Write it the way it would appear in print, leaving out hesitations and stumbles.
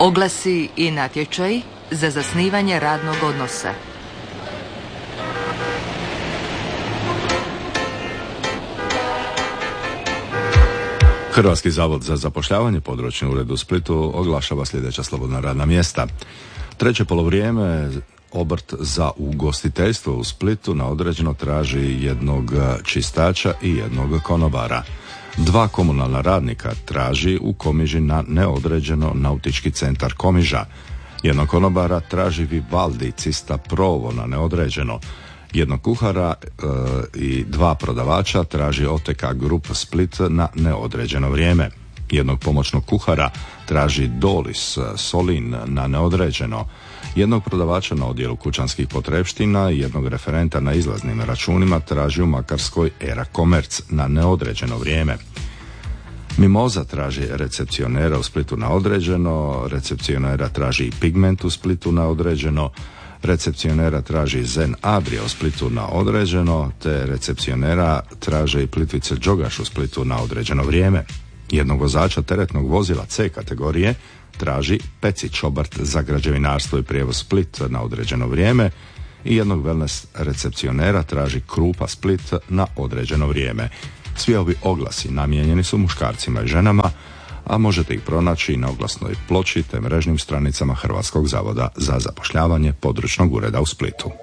Oglasi i natječaj za zasnivanje radnog odnosa. Hrvatski zavod za zapošljavanje područni ured u Splitu oglašava sljedeća slobodna radna mjesta. Treće polovrijeme obrt za ugostiteljstvo u Splitu na određeno traži jednog čistača i jednog konobara. 2 komunalna radnika traži u Komiži na neodređeno nautički centar Komiža. Jednog konobara traži Vivaldi Cista Provo na neodređeno. Jednog kuhara i 2 prodavača traži OTK Group Split na neodređeno vrijeme. Jednog pomoćnog kuhara traži Dolis Solin na neodređeno. Jednog prodavača na odjelu kućanskih potrepština i jednog referenta na izlaznim računima traži u Makarskoj Era Komerc na neodređeno vrijeme. Mimoza traži recepcionera u Splitu na određeno, recepcionera traži Pigment u Splitu na određeno, recepcionera traži Zen Adria u Splitu na određeno, te recepcionera traže i Plitvice Đogaš u Splitu na određeno vrijeme. Jednog vozača teretnog vozila C kategorije traži Pecić obrt za građevinarstvo i prijevoz Split na određeno vrijeme i jednog wellness recepcionera traži Krupa Split na određeno vrijeme. Svi ovi oglasi namijenjeni su muškarcima i ženama, a možete ih pronaći na oglasnoj ploči te mrežnim stranicama Hrvatskog zavoda za zapošljavanje područnog ureda u Splitu.